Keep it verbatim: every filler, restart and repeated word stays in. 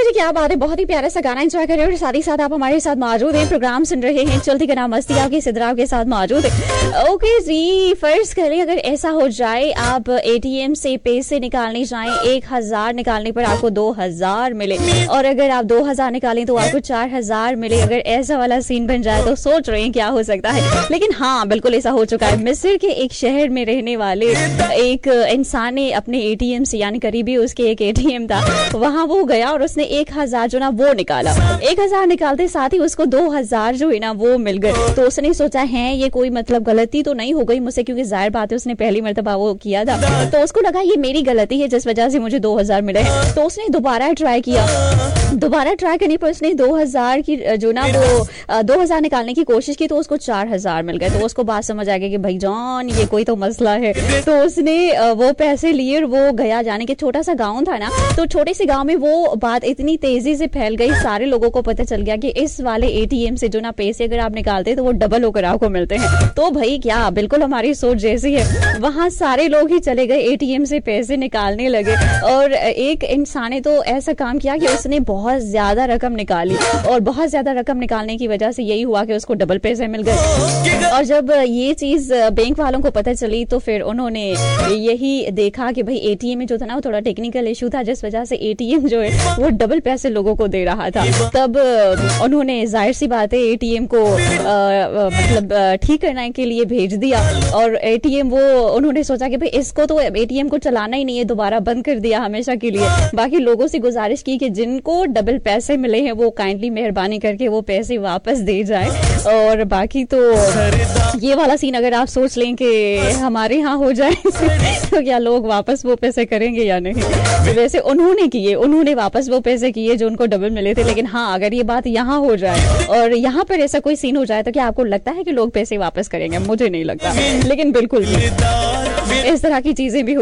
जी क्या बात है, बहुत ही प्यारा सा गाना एंजॉय कर रहे हैं और साथ ही साथ आप हमारे साथ मौजूद हैं, प्रोग्राम सुन रहे हैं चलती का नाम मस्ती आपके सिद्धराव के साथ मौजूद है। ओके जी, फर्ज करें अगर ऐसा हो जाए आप एटीएम से पैसे निकालने जाएं, एक हजार निकालने पर आपको दो हजार मिले और अगर आप दो हजार निकालें तो आपको चार हजार मिले। अगर ऐसा वाला सीन बन जाए तो सोच रहे हैं क्या हो सकता है, लेकिन हाँ बिल्कुल ऐसा हो चुका है। मिस्र के एक शहर में रहने वाले एक इंसान ने अपने एटीएम से, यानी करीबी उसके एक एटीएम था, वहां वो गया और उसने एक हजार जो ना वो निकाला। एक हजार निकालते साथ ही उसको दो हजार जो है ना वो मिल गए। तो उसने सोचा है ये कोई मतलब गलती तो नहीं हो गई मुझसे, क्योंकि जाहिर बात है उसने पहली मर्तबा वो किया था, तो उसको लगा ये मेरी गलती है जिस वजह से मुझे दो हजार मिले। तो उसने दोबारा ट्राई किया, दोबारा ट्राई करने पर उसने दो हजार की जो ना वो दो हजार निकालने की कोशिश की तो उसको चार हजार मिल गए। तो उसको बात समझ आ गई कि भाई जान ये कोई तो मसला है। तो उसने वो पैसे लिए और वो गया, जाने के छोटा सा गांव था ना, तो छोटे से गांव में वो बात इतनी तेजी से फैल गई, सारे लोगों को पता चल गया कि इस वाले एटीएम से जो ना पैसे अगर आप निकालते तो वो डबल होकर आपको मिलते हैं। तो भाई क्या बिल्कुल हमारी सोच जैसी है, वहां सारे लोग ही चले गए एटीएम से पैसे निकालने लगे और एक इंसान ने तो ऐसा काम किया कि उसने बहुत ज्यादा रकम निकाली और बहुत ज्यादा रकम निकालने की वजह से यही हुआ कि उसको डबल पैसे मिल गए। और जब ये चीज बैंक वालों को पता चली तो फिर उन्होंने यही देखा कि भाई एटीएम में जो था ना वो थोड़ा टेक्निकल इशू था, जिस वजह से एटीएम जो है वो डबल पैसे लोगों को दे रहा था। तब उन्होंने जाहिर सी बात है एटीएम को आ, मतलब ठीक करने के लिए भेज दिया और एटीएम वो उन्होंने सोचा कि भाई इसको तो एटीएम को चलाना ही नहीं है, दोबारा बंद कर दिया हमेशा के लिए। बाकी लोगों से गुजारिश की कि जिनको डबल पैसे मिले हैं वो काइंडली मेहरबानी करके वो पैसे वापस दे जाए। और बाकी तो ये वाला सीन अगर आप सोच लें कि हमारे यहाँ हो जाए तो क्या लोग वापस वो पैसे करेंगे या नहीं। तो वैसे उन्होंने किए, उन्होंने वापस वो पैसे किए जो उनको डबल मिले थे। लेकिन हाँ अगर ये बात यहाँ हो जाए और यहाँ पर ऐसा कोई सीन हो जाए तो क्या आपको लगता है कि लोग पैसे वापस करेंगे? मुझे नहीं लगता, लेकिन बिल्कुल इस तरह की चीजें भी